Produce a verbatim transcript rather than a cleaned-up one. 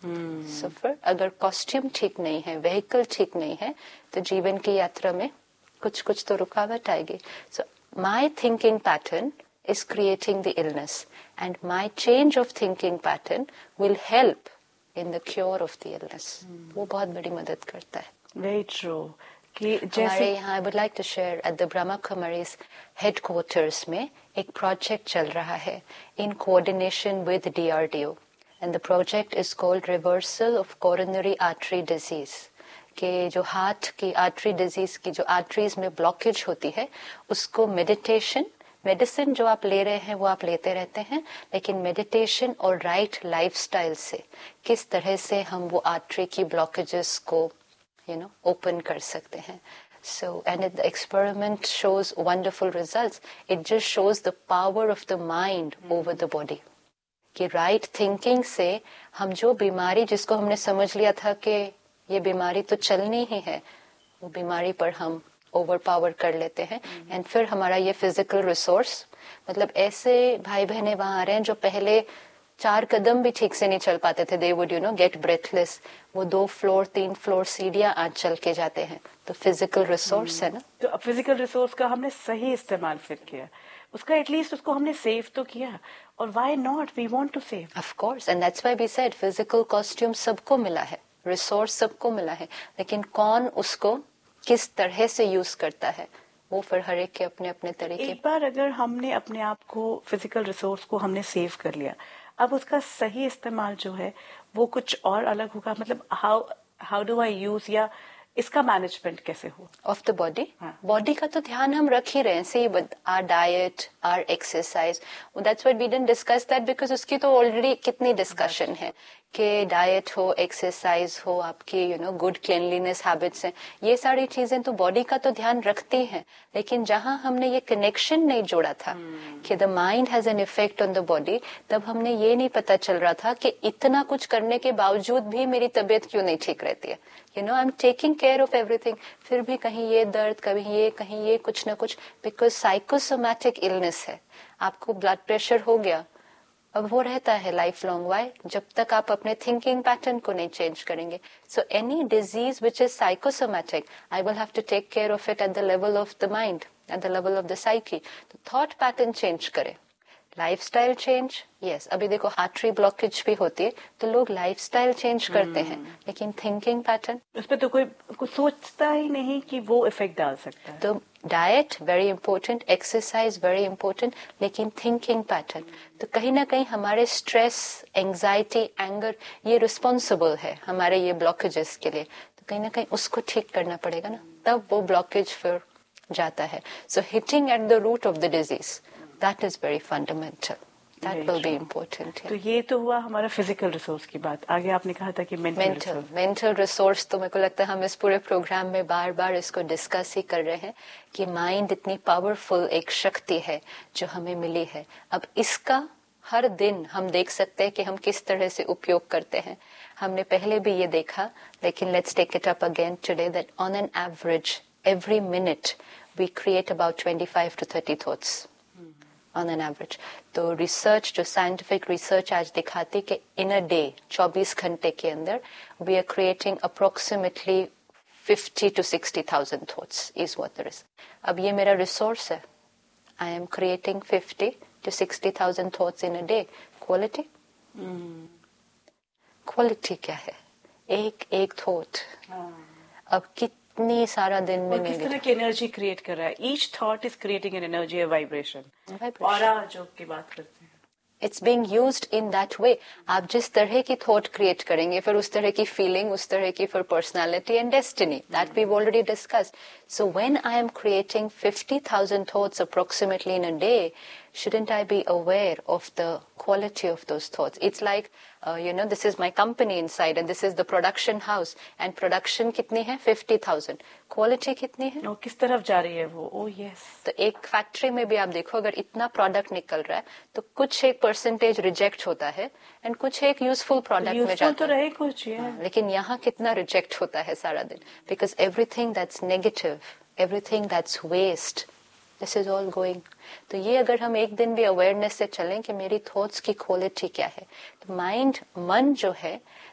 सो फिर अगर कॉस्ट्यूम ठीक नहीं है, व्हीकल ठीक नहीं है, तो जीवन की यात्रा में कुछ कुछ तो रुकावट आएगी. So my thinking pattern is creating the illness, and my change of thinking pattern will help in the cure of the illness. hmm. वो बहुत बड़ी मदद करता है. Very true. कि हमारे यहाँ I would like to share at the Brahma Kumaris headquarters में एक project चल रहा है in coordination with D R D O, and the project is called Reversal of Coronary Artery Disease. कि जो हार्ट की आर्टरी डिजीज की जो आर्टरीज में ब्लॉकेज होती है, उसको मेडिटेशन, मेडिसिन जो आप ले रहे हैं वो आप लेते रहते हैं, लेकिन मेडिटेशन और राइट लाइफस्टाइल से किस तरह से हम वो आर्टरी की ब्लॉकेजेस को यू नो ओपन कर सकते हैं. So and the experiment shows wonderful results. It just shows the power of the mind over the body. कि राइट थिंकिंग से हम जो बीमारी जिसको हमने समझ लिया था कि ये बीमारी तो चलनी ही है, वो बीमारी पर हम ओवर पावर कर लेते हैं. And mm. फिर हमारा ये फिजिकल रिसोर्स, मतलब ऐसे भाई बहने वहां आ रहे हैं जो पहले चार कदम भी ठीक से नहीं चल पाते थे. They would you know get breathless. वो दो फ्लोर तीन फ्लोर सीढ़ियां आज चल के जाते हैं. तो फिजिकल रिसोर्स mm. है ना. तो फिजिकल रिसोर्स का हमने सही इस्तेमाल फिर किया, उसका एटलीस्ट उसको हमने सेव तो किया. और why not, we want to save. Of course, and that's why we said physical costume सबको मिला है, रिसोर्स सबको मिला है, लेकिन कौन उसको किस तरह से यूज करता है वो फिर हर एक के अपने अपने तरीके. एक बार अगर हमने अपने आप को फिजिकल रिसोर्स को हमने सेव कर लिया, अब उसका सही इस्तेमाल जो है वो कुछ और अलग होगा. मतलब how how do I use, या इसका मैनेजमेंट कैसे हो ऑफ द बॉडी. बॉडी का तो ध्यान हम रख ही रहे हैं. सी with our diet, our exercise, that's why we didn't discuss that because उसकी तो ऑलरेडी कितनी डिस्कशन है कि डाइट हो, एक्सरसाइज हो, आपकी you know good cleanliness habits हैं, ये सारी चीजें तो बॉडी का तो ध्यान रखती हैं. लेकिन जहां हमने ये कनेक्शन नहीं जोड़ा था hmm. कि the mind has an effect on the body, तब हमने ये नहीं पता चल रहा था कि इतना कुछ करने के बावजूद भी मेरी तबीयत क्यों नहीं ठीक रहती है. You know I am taking care of everything, फिर भी कहीं ये दर्द, कहीं ये कहीं ये कुछ ना कुछ, बिकॉज साइकोसोमैटिक इलनेस है. आपको ब्लड प्रेशर हो गया, अब वो रहता है लाइफ लॉन्ग. वाई? जब तक आप अपने थिंकिंग पैटर्न को नहीं चेंज करेंगे. So any disease which is psychosomatic, I will have to take care of it at the level of the mind, at the level of the psyche. तो thought pattern change करें, lifestyle change. Yes, अभी देखो artery blockage भी होती है तो लोग lifestyle change करते हैं, लेकिन थिंकिंग पैटर्न उस पर तो कोई कुछ सोचता ही नहीं कि वो इफेक्ट डाल सकता है. तो diet very important, exercise very important, लेकिन थिंकिंग पैटर्न. तो कहीं ना कहीं हमारे स्ट्रेस, एंजाइटी, एंगर, ये रिस्पॉन्सिबल है हमारे ये ब्लॉकेजेस के लिए. तो कहीं ना कहीं उसको ठीक करना पड़ेगा ना, तब वो ब्लॉकेज फिर जाता है. सो hitting at the root of the disease, that is very fundamental. That will be important. तो ये तो हुआ हमारा फिजिकल रिसोर्स की बात. आगे आपने कहा था कि मेंटल रिसोर्स. मेंटल रिसोर्स तो मेरे को लगता है हम इस पूरे प्रोग्राम में बार बार इसको डिस्कस ही कर रहे हैं कि माइंड इतनी पावरफुल एक शक्ति है जो हमें मिली है. अब इसका हर दिन हम देख सकते हैं कि हम किस तरह से उपयोग करते हैं. हमने पहले भी ये देखा, लेकिन let's take it up again today, that on an average every minute we create about twenty-five to thirty thoughts on an average. तो रिसर्च, जो साइंटिफिक रिसर्च आज दिखाती कि इन अ डे चौबीस घंटे के अंदर we are creating approximately fifty to sixty thousand thoughts is what there is. अब ये मेरा रिसोर्स है. I am creating fifty to sixty thousand thoughts in a day. Quality quality क्या है? एक एक थॉट अब कितनी सारा दिन में किस तरह की एनर्जी क्रिएट कर रहा है. Each thought is creating an energy, a vibration. Aura जो की बात करते हैं, it's being used in that way. आप जिस तरह की थॉट क्रिएट करेंगे, फिर उस तरह की फीलिंग, उस तरह की फिर personality and destiny. That we already discussed. So when I am creating fifty thousand thoughts approximately in a day, shouldn't I be aware of the quality of those thoughts? It's like, uh, you know, this is my company inside and this is the production house. And production कितनी है? fifty thousand. Quality कितनी है? no, किस तरफ जा रही है वो? oh yes. तो एक फैक्ट्री में भी आप देखो, अगर इतना प्रोडक्ट निकल रहा है तो कुछ एक परसेंटेज रिजेक्ट होता है एंड कुछ एक यूजफुल प्रोडक्ट में जाता तो रहे कुछ है. हाँ, लेकिन यहाँ कितना रिजेक्ट होता है सारा दिन. Because everything that's negative, everything that's waste, this is all going. तो ये अगर हम एक दिन भी अवेयरनेस से चलें कि मेरी थॉट्स की क्वालिटी क्या है, तो माइंड, मन जो है,